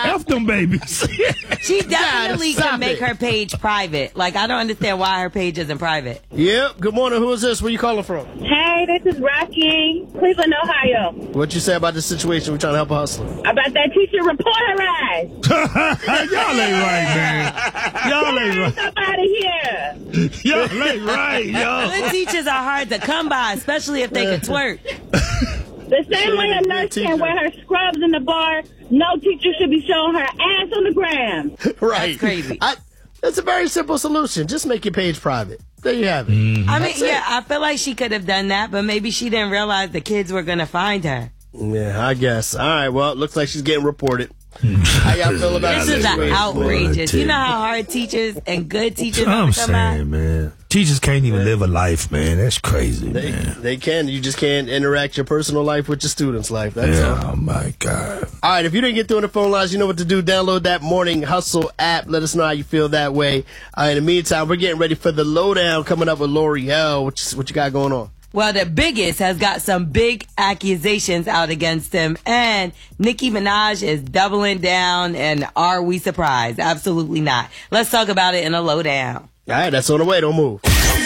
F them babies. She definitely can make her page private. Like, I don't understand why her page isn't private. Yep. Good morning. Who is this? Where you calling from? Hey, this is Rocky, Cleveland, Ohio. What you say about this situation? We're trying to help a hustler. About that teacher reporterized. Y'all ain't right, man. Y'all ain't right. Somebody here. Y'all ain't right, yo. Good teachers are hard to come by, especially if they can twerk. The same way a nurse can wear her scrubs in the bar, no teacher should be showing her ass on the gram. Right. That's crazy. It's a very simple solution. Just make your page private. There you have it. I mean, yeah, I feel like she could have done that, but maybe she didn't realize the kids were going to find her. Yeah, I guess. All right, well, it looks like she's getting reported. How y'all feel about This is situation? outrageous. You know how hard teachers and good teachers are I'm to come by? saying, man. Teachers can't even live a life, man. That's crazy, man. They can. You just can't interact your personal life with your students' life. That's all. Oh, my God. All right, if you didn't get through on the phone lines, you know what to do. Download that Morning Hustle app. Let us know how you feel that way. In the meantime, we're getting ready for the lowdown coming up with L'Oreal. What you got going on? Well, the biggest has got some big accusations out against him, and Nicki Minaj is doubling down, and are we surprised? Absolutely not. Let's talk about it in a lowdown. All right, that's on the way. Don't move.